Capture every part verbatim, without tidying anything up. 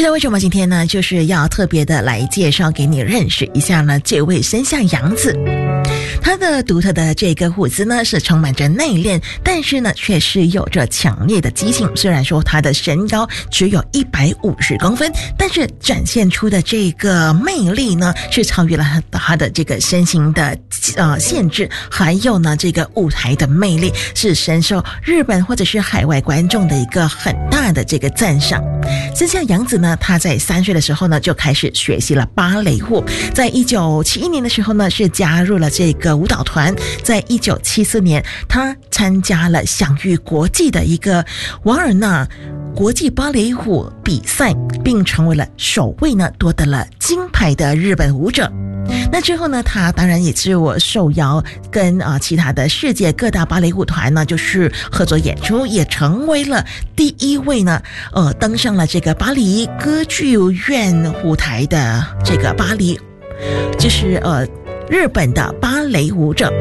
知道为什么今天呢，就是要特别的来介绍给你认识一下呢，这位生下洋子。他的独特的这个舞姿呢，是充满着内敛，但是呢，却是有着强烈的激情。虽然说他的身高只有一百五十公分，但是展现出的这个魅力呢，是超越了他他的这个身形的呃限制，还有呢，这个舞台的魅力是深受日本或者是海外观众的一个很大的这个赞赏。生下洋子呢，他在三岁的时候呢，就开始学习了芭蕾舞。在一九七一年的时候呢，是加入了这个舞蹈团。在一九七四年，他参加了享誉国际的一个瓦尔纳国际芭蕾舞比赛，并成为了首位呢夺得了金牌的日本舞者。那之后呢，他当然也是我受邀跟啊、呃、其他的世界各大芭蕾舞团呢，就是合作演出，也成为了第一位呢，呃，登上了这个巴黎歌剧院舞台的这个巴黎，就是呃日本的芭蕾舞者。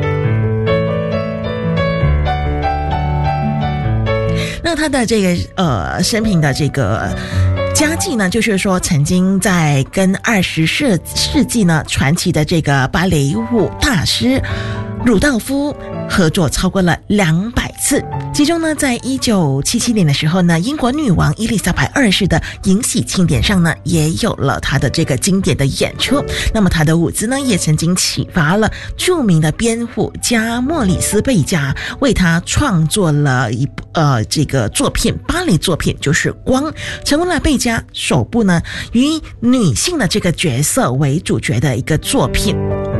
那他的这个呃生平的这个佳绩呢，就是说曾经在跟二十世世纪呢传奇的这个芭蕾舞大师鲁道夫合作超过了两百次。其中呢，在一九七七年的时候呢，英国女王伊丽莎白二世的迎喜庆典上呢，也有了她的这个经典的演出。那么她的舞姿呢，也曾经启发了著名的编舞家莫里斯贝加，为她创作了一部呃这个作品，芭蕾作品就是《光》，成为了贝加首部呢以女性的这个角色为主角的一个作品。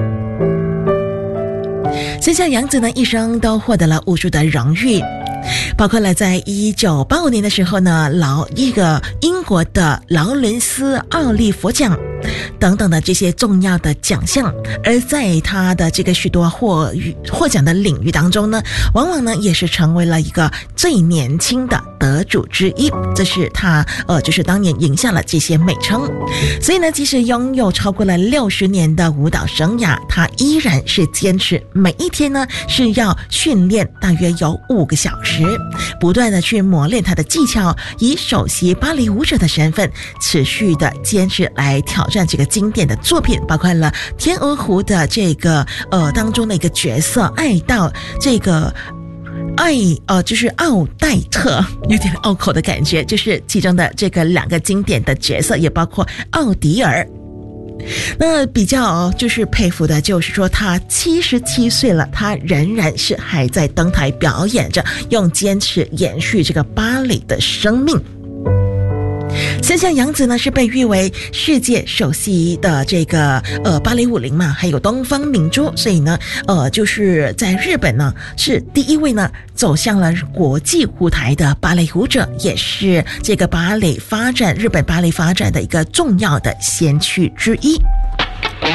生下洋子呢，一生都获得了无数的荣誉，包括了在一九八五年的时候呢，劳一个英国的劳伦斯奥利佛奖等等的这些重要的奖项。而在他的这个许多获获奖的领域当中呢，往往呢也是成为了一个最年轻的得主之一，这是他呃就是当年赢下了这些美称。所以呢，即使拥有超过了六十年的舞蹈生涯，他依然是坚持每一天呢是要训练大约有五个小时，不断的去磨练他的技巧，以首席芭蕾舞者的身份持续的坚持来挑战这个经典的作品，包括了天鹅湖的这个呃当中的一个角色爱到这个爱呃就是奥黛特，有点拗口的感觉，就是其中的这个两个经典的角色，也包括奥迪尔。那比较就是佩服的就是说，他七十七岁了，他仍然是还在登台表演着，用坚持延续这个芭蕾的生命。生下洋子呢，是被誉为世界首席的这个呃芭蕾舞伶嘛，还有东方明珠，所以呢，呃，就是在日本呢是第一位呢走向了国际舞台的芭蕾舞者，也是这个芭蕾发展日本芭蕾发展的一个重要的先驱之一。